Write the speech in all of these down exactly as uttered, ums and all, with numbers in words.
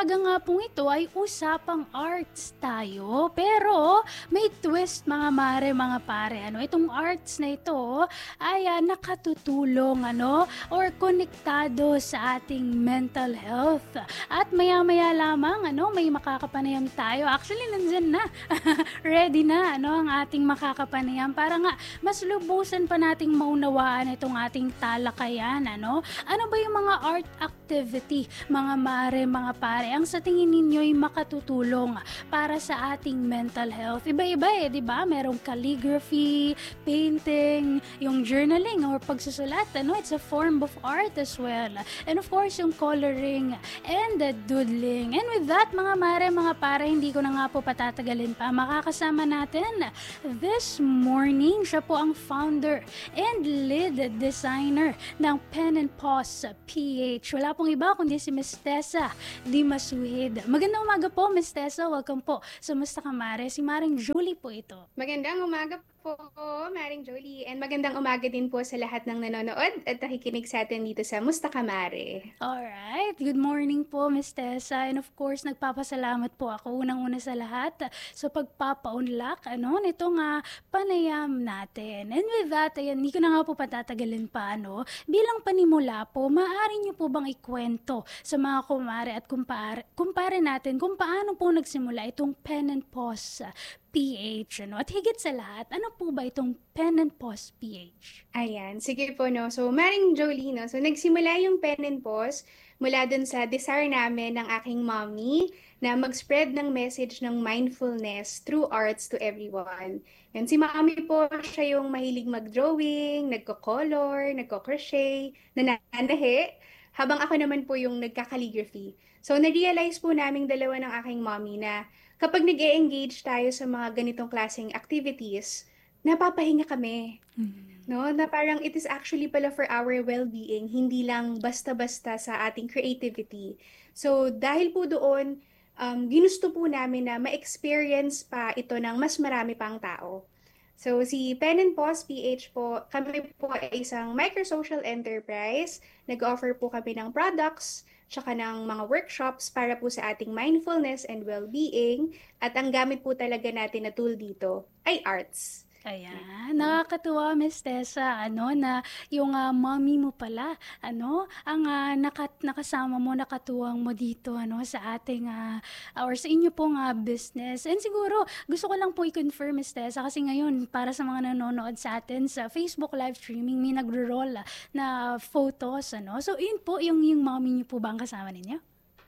umaga nga pong ito ay usapang arts tayo. Pero may twist mga mare, mga pare. Ano, itong arts na ito ay uh, nakatutulong ano, or konektado sa ating mental health. At maya-maya lamang ano, may makakapanayam tayo. Actually, nandyan na. Ready na ano, ang ating makakapanayam para nga mas lubusan pa nating maunawaan itong ating talakayan. Ano, ano ba yung mga art activity, mga mare, mga pare, ang sa tingin ninyo ay makatutulong para sa ating mental health? Iba-iba eh, di ba? Merong calligraphy, painting, yung journaling or pagsusulat, ano? It's a form of art as well. And of course, yung coloring and the doodling. And with that, mga mare, mga pare, hindi ko na nga po patatagalin pa. Makakasama natin this morning, siya po ang founder and lead designer ng Pen and Paws P H. Wala pong iba kundi si Miss Tessa Dimasuhid. Magandang umaga po, Miss Tessa. Welcome po sa Musta Ka Mare. Si Maring Julie po ito. Magandang umaga po, Maring Jolie. And magandang umaga din po sa lahat ng nanonood at nakikinig sa atin dito sa Musta Ka Mare. Alright. Good morning po, Miss Tessa. And of course, nagpapasalamat po ako unang-una sa lahat sa pagpapaunlak ano, nitong uh, panayam natin. And with that, ayan, hindi ko na nga po patatagalin pa. Ano, bilang panimula po, maaari niyo po bang ikwento sa mga kumare at kumpare, kumpare natin kung paano po nagsimula itong Pen and Paws P H, ano? At higit sa lahat, ano po ba itong Pen and Paws P H? Ayan, sige po, no. So, Maring Jolie, no. So, nagsimula yung Pen and Paws mula dun sa desire namin ng aking mommy na mag-spread ng message ng mindfulness through arts to everyone. And si mami po, siya yung mahilig mag-drawing, nagko-color, nagko-crochet, nananahe, habang ako naman po yung nagka-calligraphy. So, na-realize po naming dalawa ng aking mommy na kapag nag-e-engage tayo sa mga ganitong klaseng activities, napapahinga kami. Mm-hmm. No? Na parang it is actually pala for our well-being, hindi lang basta-basta sa ating creativity. So, dahil po doon, um, ginusto po namin na ma-experience pa ito ng mas marami pang tao. So, si Pen and Paws P H po, kami po ay isang micro-social enterprise. Nag-offer po kami ng products, tsaka ng mga workshops para po sa ating mindfulness and well-being. At ang gamit po talaga natin na tool dito ay arts. Ayan, nakakatuwa, Miss Tessa, ano, na yung uh, mommy mo pala, ano, ang uh, nakat, nakasama mo, nakatuwang mo dito, ano, sa ating, uh, or sa inyo pong uh, business. And siguro, gusto ko lang po i-confirm, Miss Tessa, kasi ngayon, para sa mga nanonood sa atin sa Facebook live streaming, may nagro-roll uh, na photos, ano. So, yun po, yung, yung mommy niyo po ba ang kasama ninyo?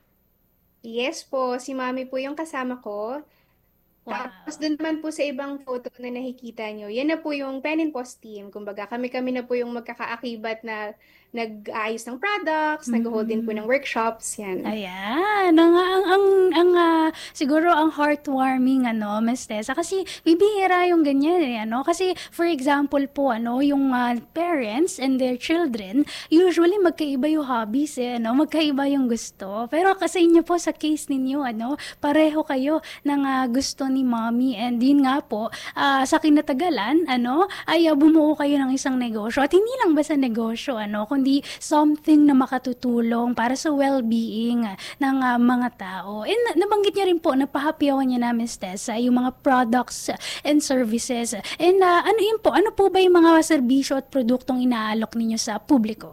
Yes po, si mommy po yung kasama ko. Wow. Tapos doon naman po sa ibang photo na nakikita nyo, yan na po yung Pen and Paws team. Kumbaga, kami-kami na po yung magkakaakibat na nag-aayos ng products, mm-hmm. nag-hold din po ng workshops, yan. Ayan, ang, ang, ang, ang uh, siguro ang heartwarming, ano, Miss Tessa, kasi bibihira yung ganyan, eh, ano, kasi for example po, ano, yung uh, parents and their children, usually magkaiba yung hobbies, eh, ano, magkaiba yung gusto, pero kasi inyo po sa case ninyo, ano, pareho kayo ng uh, gusto ni mommy, and yun nga po, uh, sa kinatagalan, ano, ay uh, bumuo kayo ng isang negosyo, at hindi lang ba sa negosyo, ano, kundi something na makatutulong para sa well-being ng uh, mga tao. And nabanggit niyo rin po, napahapyawan niya na, Miss Tessa, yung mga products and services. And uh, ano yun po, ano po ba yung mga serbisyo at produktong inaalok ninyo sa publiko?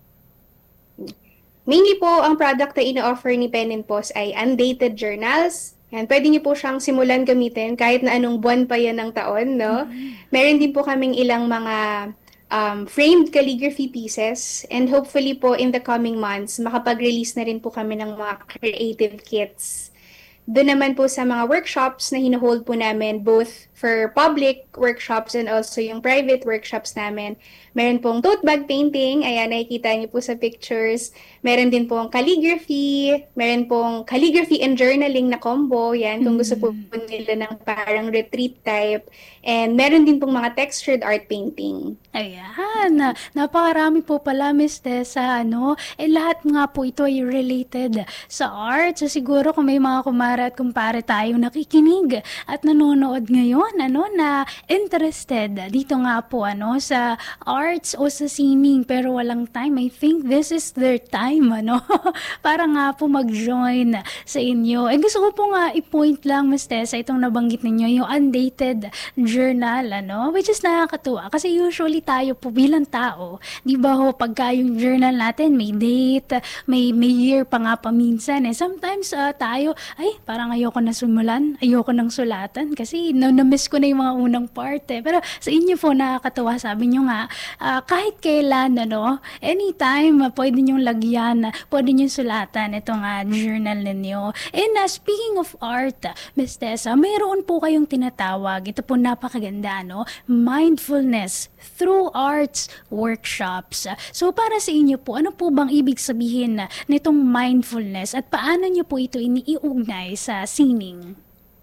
Mainly po, ang product na ina-offer ni Pen and Paws ay undated journals. Yan, pwede niyo po siyang simulan gamitin kahit na anong buwan pa yan ng taon, no? Mm-hmm. Meron din po kaming ilang mga Um, framed calligraphy pieces, and hopefully po in the coming months makapag-release na rin po kami ng mga creative kits. Doon naman po sa mga workshops na hino-hold po namin, both for public workshops and also yung private workshops namin. Meron pong tote bag painting, ayan, nakikita niyo po sa pictures. Meron din pong calligraphy, meron pong calligraphy and journaling na combo, yan, kung gusto po nila ng parang retreat type. And meron din pong mga textured art painting. Ayan, napakarami po pala, Miss Tessa, ano? Eh, lahat nga po ito ay related sa art. So, siguro kung may mga kumare at kumpare tayo nakikinig at nanonood ngayon, ano, na interested dito nga po, ano, sa arts o sa sining, pero walang time, I think this is their time, ano, para nga po mag-join sa inyo. Eh gusto ko po nga i-point lang, Miss Tessa, itong nabanggit ninyo, yung undated journal, ano? Which is nakakatuwa. Kasi usually tayo po bilang tao, di ba ho, pagka yung journal natin may date, may, may year pa nga paminsan eh. Sometimes ah, tayo, ay, parang ayoko na sumulan, ayoko nang sulatan kasi na- na-miss ko na yung mga unang part eh. Pero sa inyo po nakakatuwa, sabi nyo nga, ah, kahit kailan, ano, anytime, ah, pwede nyong lagyan, ah, pwede nyong sulatan itong ah, journal ninyo. And ah, speaking of art, ah, Miss Tessa, mayroon po kayong tinatawag, ito po napakaganda, no? Mindfulness through arts workshops. Ah, So para sa inyo po, ano po bang ibig sabihin na nitong mindfulness at paano nyo po ito iniiugnay sa sining?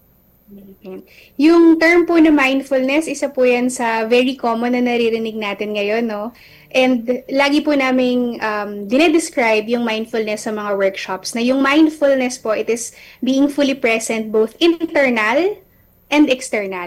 Yung term po na mindfulness, isa po yan sa very common na naririnig natin ngayon, no? And lagi po naming um, dinedescribe yung mindfulness sa mga workshops na yung mindfulness po, it is being fully present both internal and external.